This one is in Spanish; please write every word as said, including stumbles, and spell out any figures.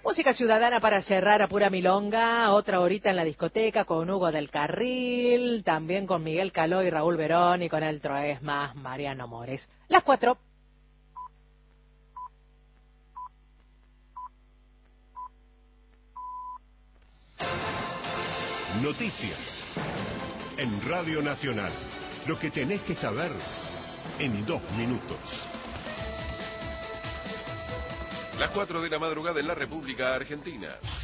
Música ciudadana para cerrar a pura milonga, otra horita en la discoteca con Hugo del Carril, también con Miguel Caló y Raúl Verón y con el troes más Mariano Mores. Las cuatro. Noticias en Radio Nacional. Lo que tenés que saber en dos minutos. Las cuatro de la madrugada en la República Argentina.